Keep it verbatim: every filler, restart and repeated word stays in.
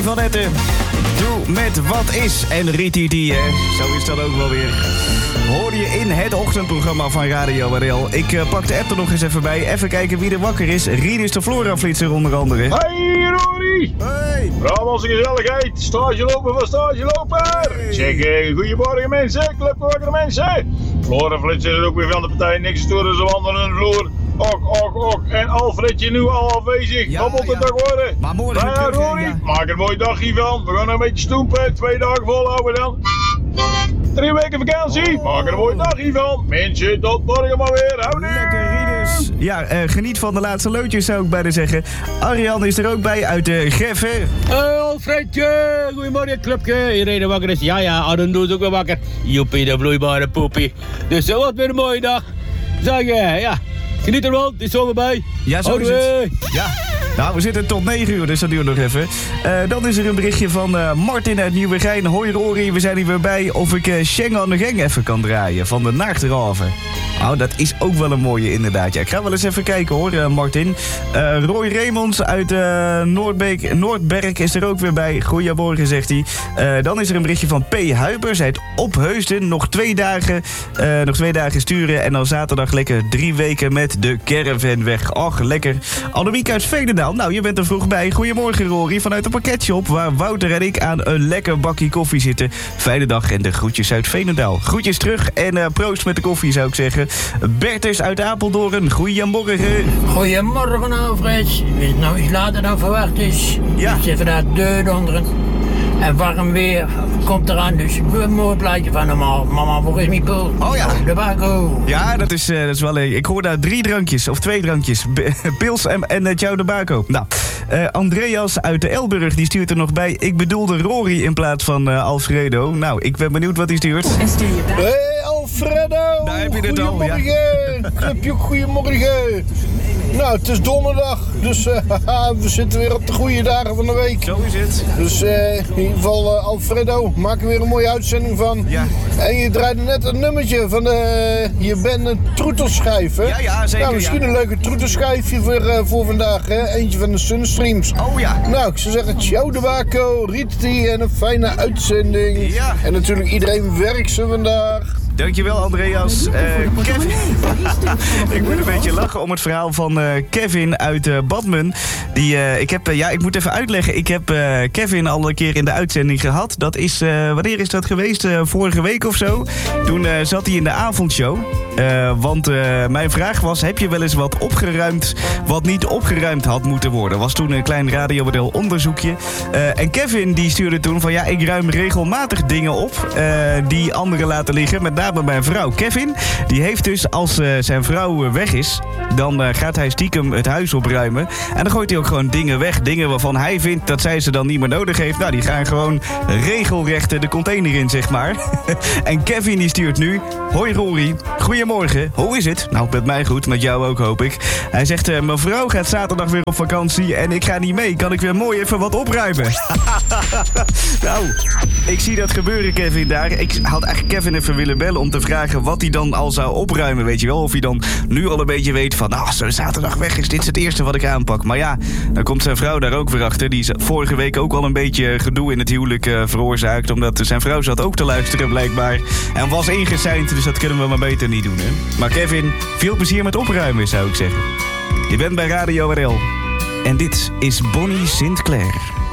van Etten. Doe met wat is. En Rititi, hè. Zo is dat ook wel weer. Hoor je in het ochtendprogramma van Radio R L. Ik uh, pak de app er nog eens even bij. Even kijken wie er wakker is. Rien is de Flora-flitser onder andere. Hey Rory! Hey! Brabantse gezelligheid. Stage lopen van stage lopen. Hey. Zeg, uh, goedemorgen mensen. Club wakker mensen. Flora-flitser is ook weer van de partij. Niks storen, ze wandelen de vloer. Ok, ok, ok. En Alfredje nu al afwezig. Ja, Wat moet het ja. dag worden? Maar morgen Nou ja, terug, hè, Rory, ja. maak er een mooi dagje van. We gaan een beetje stoempen. Twee dagen volhouden dan. Drie weken vakantie. Maak er een mooi dagje van. Mensen, tot morgen maar weer. Houdoe. Lekker, Rinus. Ja, uh, geniet van de laatste loodjes, zou ik bijna zeggen. Arjan is er ook bij uit de Gref, hè? Hey Alfredje, goedemorgen clubje. Iedereen wakker is. Ja, ja, Arden doet ook weer wakker. Joepie, de vloeibare poepie. Dus zo wat weer een mooie dag. Zeg je, ja. Geniet ervan, het is zo bij. Ja, zo is het. Ja. Nou, we zitten tot negen uur, dus dat duurt nog even. Uh, dan is er een berichtje van uh, Martin uit Nieuwegein. Hoi Rory, we zijn hier weer bij of ik uh, Schengen aan de Gang even kan draaien van de Naachterhaven. Nou, dat is ook wel een mooie inderdaad. Ja, ik ga wel eens even kijken hoor, uh, Martin. Uh, Roy Remonds uit uh, Noordbeek, Noordberg is er ook weer bij. Goeiemorgen, zegt hij. Uh, dan is er een berichtje van P. Huibers uit Opheusden. Nog twee dagen, uh, nog twee dagen sturen en dan zaterdag lekker drie weken met de caravan weg. Och, lekker. Annemiek uit Veenendaal. Nou, je bent er vroeg bij. Goedemorgen, Rory, vanuit de pakketshop waar Wouter en ik aan een lekker bakje koffie zitten. Fijne dag en de groetjes uit Veenendaal. Groetjes terug en uh, proost met de koffie, zou ik zeggen. Bertus uit Apeldoorn, goedemorgen. Goedemorgen, Alfred. Is het nou iets later dan verwacht is? Ja. Ik zit vandaag deur onder en warm weer komt eraan, dus een mooi plaatje van normaal. Mama, waar is mijn pool? Oh ja. De bako. Ja, dat is, uh, dat is wel leuk. Ik hoor daar drie drankjes, of twee drankjes. B- Pils en, en uh, Ciao de Baco. Nou, uh, Andreas uit de Elburg, die stuurt er nog bij. Ik bedoelde Rory in plaats van uh, Alfredo. Nou, ik ben benieuwd wat hij stuurt. Hey Alfredo! Daar heb je het al, ja. Goedemorgen! Clubje, goedemorgen! Nou, het is donderdag, dus uh, we zitten weer op de goede dagen van de week. Zo is het. Dus uh, in ieder geval uh, Alfredo, maak er weer een mooie uitzending van. Ja. En je draaide net een nummertje van de, je bent een troetelschijf, hè? Ja, ja, zeker. Nou, misschien ja. een leuke troetelschijfje voor, uh, voor vandaag, hè? Eentje van de Sunstreams. Oh ja. Nou, ik zou zeggen, ciao de Baco, Riti en een fijne uitzending. Ja. En natuurlijk iedereen werkt ze vandaag. Dankjewel, Andreas. Uh, Kevin. Ik moet een beetje lachen om het verhaal van uh, Kevin uit uh, Badmen. Die, uh, ik, heb, uh, ja, ik moet even uitleggen. Ik heb uh, Kevin al een keer in de uitzending gehad. Dat is, uh, wanneer is dat geweest? Uh, vorige week of zo. Toen uh, zat hij in de avondshow. Uh, want uh, mijn vraag was, heb je wel eens wat opgeruimd wat niet opgeruimd had moeten worden? Was toen een klein radiomodel onderzoekje. Uh, en Kevin die stuurde toen van ja, ik ruim regelmatig dingen op uh, die anderen laten liggen. Met name mijn vrouw. Kevin, die heeft dus als uh, zijn vrouw weg is, dan uh, gaat hij stiekem het huis opruimen. En dan gooit hij ook gewoon dingen weg. Dingen waarvan hij vindt dat zij ze dan niet meer nodig heeft. Nou, die gaan gewoon regelrecht de container in, zeg maar. En Kevin die stuurt nu, hoi Rory, goedemorgen, hoe is het? Nou, met mij goed, met jou ook hoop ik. Hij zegt, uh, mijn vrouw gaat zaterdag weer op vakantie en ik ga niet mee. Kan ik weer mooi even wat opruimen? Nou, ik zie dat gebeuren, Kevin, daar. Ik had eigenlijk Kevin even willen bellen om te vragen wat hij dan al zou opruimen, weet je wel. Of hij dan nu al een beetje weet van, nou, als ze zaterdag weg is, dit is het eerste wat ik aanpak. Maar ja, dan komt zijn vrouw daar ook weer achter. Die is vorige week ook al een beetje gedoe in het huwelijk uh, veroorzaakt. Omdat zijn vrouw zat ook te luisteren, blijkbaar. En was ingeseind, dus dat kunnen we maar beter niet doen, hè. Maar Kevin, veel plezier met opruimen, zou ik zeggen. Je bent bij Radio R L. En dit is Bonnie Sinclair.